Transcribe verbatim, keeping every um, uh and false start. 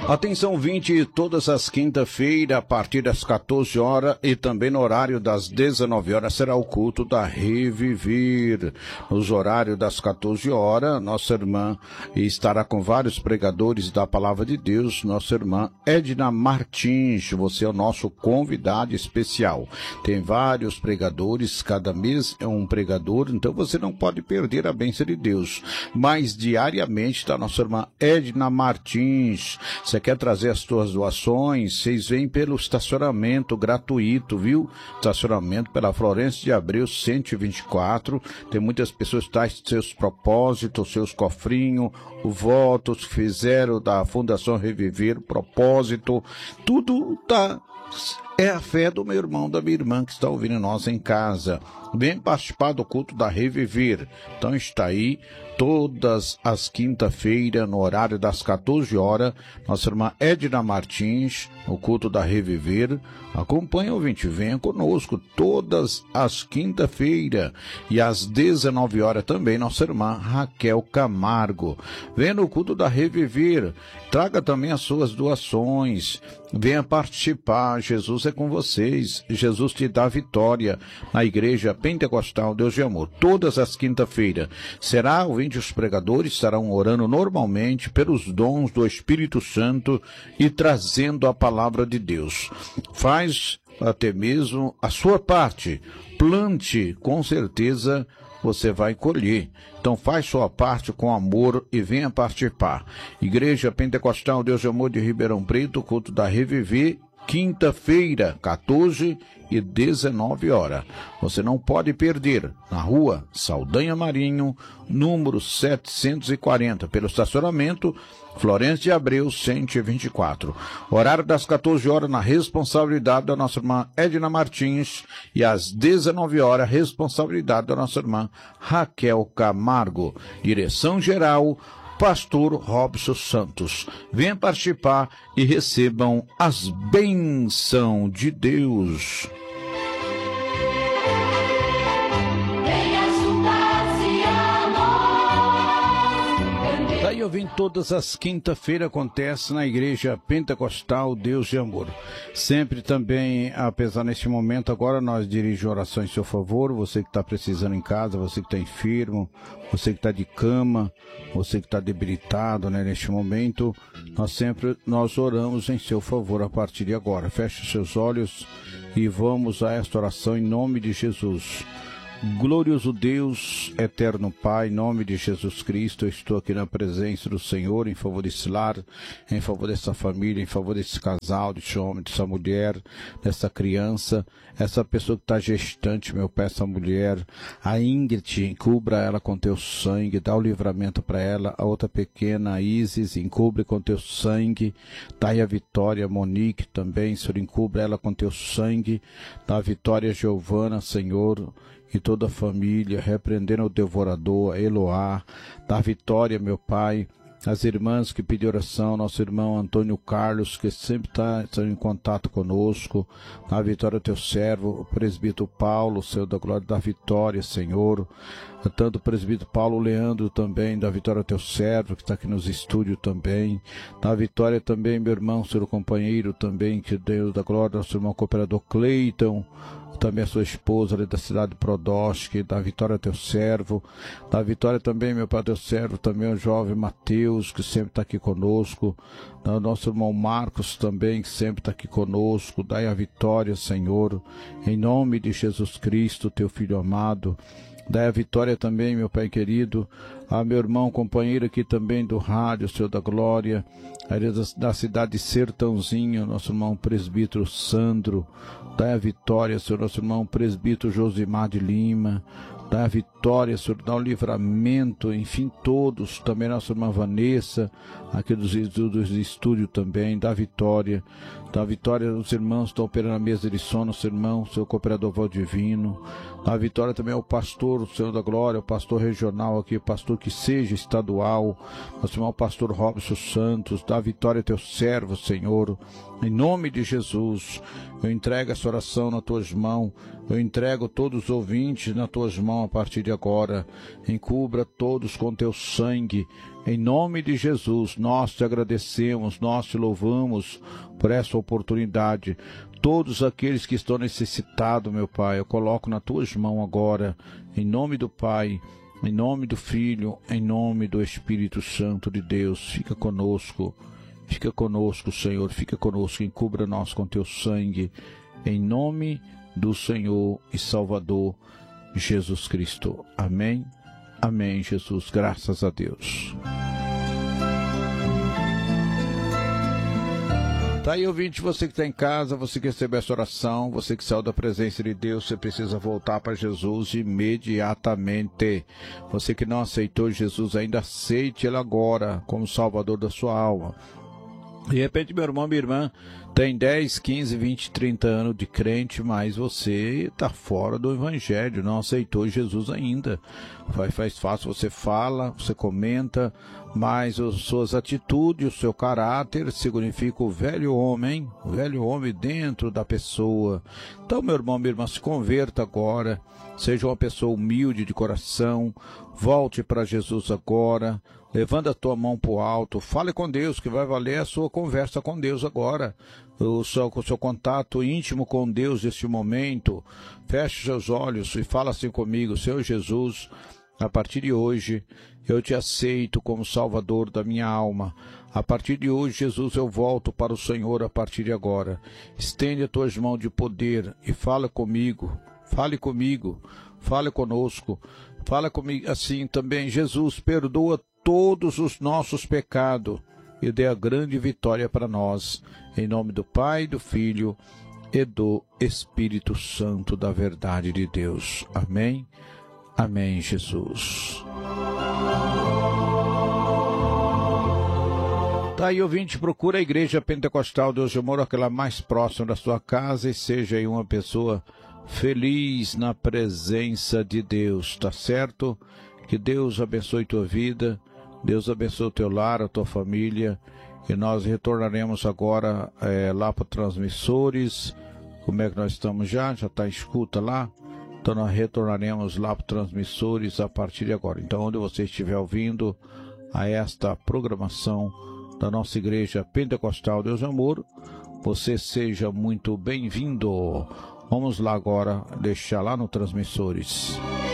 Atenção, vinte, todas as quinta-feiras, a partir das quatorze horas e também no horário das dezenove horas, será o culto da Reviver. Nos horários das quatorze horas, nossa irmã estará com vários pregadores da Palavra de Deus, nossa irmã Edna Martins. Você é o nosso convidado especial. Tem vários pregadores, cada mês é um pregador, então você não pode perder a bênção de Deus. Mas diariamente está nossa irmã Edna Martins. Você quer trazer as suas doações? Vocês vêm pelo estacionamento gratuito, viu? Estacionamento pela Florêncio de Abreu cento e vinte e quatro. Tem muitas pessoas que trazem seus propósitos, seus cofrinhos, votos que fizeram da Fundação Reviver, propósito, tudo tá. É a fé do meu irmão, da minha irmã que está ouvindo nós em casa. Vem participar do culto da Reviver. Então está aí todas as quinta-feiras, no horário das quatorze horas, nossa irmã Edna Martins, o culto da Reviver. Acompanhe o ouvinte, venha conosco todas as quinta-feiras. E às dezenove horas também, nossa irmã Raquel Camargo. Venha no culto da Reviver. Traga também as suas doações. Venha participar. Jesus é com vocês. Jesus te dá vitória na Igreja Pentecostal Deus de Amor. Todas as quinta-feiras será, ouvinte, os pregadores estarão orando normalmente pelos dons do Espírito Santo e trazendo a palavra de Deus. Faz até mesmo a sua parte. Plante, com certeza você vai colher. Então faz sua parte com amor e venha participar. Igreja Pentecostal Deus de Amor de Ribeirão Preto, culto da Reviver, quinta-feira, quatorze e dezenove horas. Você não pode perder. Na rua Saldanha Marinho, número setecentos e quarenta, pelo estacionamento Florêncio de Abreu cento e vinte e quatro. Horário das quatorze horas na responsabilidade da nossa irmã Edna Martins e às dezenove horas responsabilidade da nossa irmã Raquel Camargo. Direção geral Pastor Robson Santos. Venha participar e recebam as bênçãos de Deus. Daí eu vim todas as quinta-feiras, acontece na Igreja Pentecostal Deus de Amor. Sempre também, apesar neste momento, agora nós dirigimos orações em seu favor. Você que está precisando em casa, você que está enfermo, você que está de cama, você que está debilitado, né, neste momento, nós sempre nós oramos em seu favor a partir de agora. Feche os seus olhos e vamos a esta oração em nome de Jesus. Glorioso Deus, eterno Pai, em nome de Jesus Cristo, eu estou aqui na presença do Senhor, em favor desse lar, em favor dessa família, em favor desse casal, desse homem, dessa mulher, dessa criança, essa pessoa que está gestante, meu Pai, essa mulher, a Ingrid, encubra ela com teu sangue, dá o livramento para ela, a outra pequena, a Isis, encubre com teu sangue, dá a Vitória, a Monique também, Senhor, encubra ela com teu sangue, dá a Vitória, a Giovana, Senhor, e toda a família, repreendendo o devorador, a Eloá, dá vitória, meu Pai, as irmãs que pediram oração, nosso irmão Antônio Carlos, que sempre está tá em contato conosco, dá vitória ao teu servo, o presbítero Paulo, Senhor da glória, dá vitória, Senhor, tanto o presbítero Paulo Leandro também, dá vitória ao teu servo, que está aqui nos estúdios também, dá vitória também, meu irmão, seu companheiro também, que Deus da glória, nosso irmão cooperador Cleiton, também a sua esposa ali da cidade de Prodosky, dá vitória ao teu servo, dá vitória também, meu Pai, teu servo, também o jovem Mateus, que sempre está aqui conosco, dá nosso irmão Marcos também, que sempre está aqui conosco, dai a vitória, Senhor, em nome de Jesus Cristo, teu Filho amado. Dai a vitória também, meu Pai querido, a meu irmão, companheiro aqui também do rádio, Senhor da glória, ali da, da cidade de Sertãozinho, nosso irmão presbítero Sandro. Dai a vitória, Senhor, nosso irmão presbítero Josimar de Lima. Dai a vitória, Senhor, dá o livramento, enfim, todos, também nossa irmã Vanessa, aqui dos, dos estúdios também, dá vitória. Dá vitória aos irmãos que estão operando a mesa de som, nosso irmão, seu cooperador Valdivino. Dá vitória também ao pastor, o Senhor da glória, o pastor regional aqui, o pastor que seja estadual, nosso irmão pastor Robson Santos. Dá vitória a teu servo, Senhor, em nome de Jesus. Eu entrego essa oração nas tuas mãos, eu entrego todos os ouvintes nas tuas mãos a partir de agora. Encubra todos com teu sangue, Em nome de Jesus, nós te agradecemos, nós te louvamos por essa oportunidade. Todos aqueles que estão necessitados, meu Pai, eu coloco nas tuas mãos agora, em nome do Pai, em nome do Filho, em nome do Espírito Santo de Deus. Fica conosco, fica conosco, Senhor, fica conosco, encubra-nós com teu sangue, em nome do Senhor e Salvador Jesus Cristo. Amém. Amém, Jesus. Graças a Deus. Tá aí, ouvinte, você que está em casa, você que recebeu essa oração, você que saiu da presença de Deus, você precisa voltar para Jesus imediatamente. Você que não aceitou Jesus ainda, aceite Ele agora como Salvador da sua alma. De repente, meu irmão, minha irmã, tem dez, quinze, vinte, trinta anos de crente, mas você está fora do Evangelho, não aceitou Jesus ainda. Faz, faz fácil, você fala, você comenta, mas as suas atitudes, o seu caráter significa o velho homem, o velho homem dentro da pessoa. Então, meu irmão, minha irmã, se converta agora, seja uma pessoa humilde de coração, volte para Jesus agora, levanta a tua mão para o alto, fale com Deus, que vai valer a sua conversa com Deus agora, o seu, o seu contato íntimo com Deus neste momento. Feche seus olhos e fala assim comigo: Senhor Jesus, a partir de hoje eu te aceito como Salvador da minha alma. A partir de hoje, Jesus, eu volto para o Senhor a partir de agora. Estende as tuas mãos de poder e fala comigo, fale comigo, fale conosco, fala comigo assim também. Jesus, perdoa todos os nossos pecados e dê a grande vitória para nós. Em nome do Pai, do Filho e do Espírito Santo da verdade de Deus. Amém. Amém, Jesus. Tá aí, ouvinte, procura a Igreja Pentecostal Deus de Amor, aquela mais próxima da sua casa, e seja aí uma pessoa feliz na presença de Deus, tá certo? Que Deus abençoe tua vida, Deus abençoe o teu lar, a tua família, e nós retornaremos agora é, lá para transmissores. Como é que nós estamos já? Já está em escuta lá? Então nós retornaremos lá para transmissores a partir de agora. Então, onde você estiver ouvindo a esta programação da nossa Igreja Pentecostal Deus de Amor, você seja muito bem-vindo. Vamos lá agora deixar lá no transmissores.